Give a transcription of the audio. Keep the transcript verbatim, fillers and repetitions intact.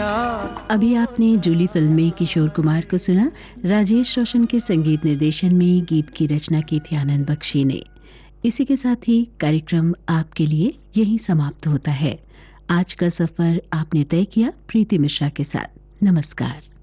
अभी आपने जूली फिल्म में किशोर कुमार को सुना, राजेश रोशन के संगीत निर्देशन में गीत की रचना की थी आनंद बख्शी ने। इसी के साथ ही कार्यक्रम आपके लिए यहीं समाप्त होता है। आज का सफर आपने तय किया प्रीति मिश्रा के साथ। नमस्कार।